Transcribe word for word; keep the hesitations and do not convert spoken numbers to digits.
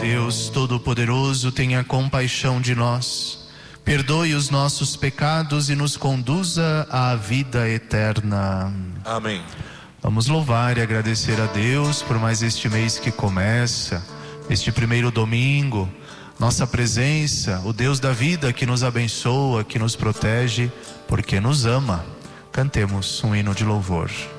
Deus Todo-Poderoso, tenha compaixão de nós, perdoe os nossos pecados e nos conduza à vida eterna. Amém. Vamos louvar e agradecer a Deus por mais este mês que começa, este primeiro domingo, nossa presença, o Deus da vida que nos abençoa, que nos protege, porque nos ama. Cantemos um hino de louvor.